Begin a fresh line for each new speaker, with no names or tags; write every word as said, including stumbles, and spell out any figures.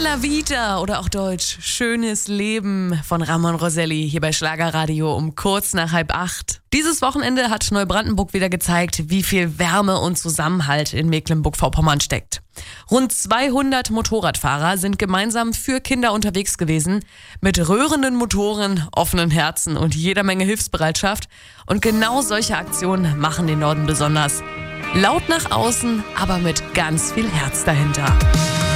Bella Vita oder auch Deutsch Schönes Leben von Ramon Roselli hier bei Schlagerradio um kurz nach halb acht. Dieses Wochenende hat Neubrandenburg wieder gezeigt, wie viel Wärme und Zusammenhalt in Mecklenburg-Vorpommern steckt. Rund zweihundert Motorradfahrer sind gemeinsam für Kinder unterwegs gewesen, mit rührenden Motoren, offenen Herzen und jeder Menge Hilfsbereitschaft. Und genau solche Aktionen machen den Norden besonders. Laut nach außen, aber mit ganz viel Herz dahinter.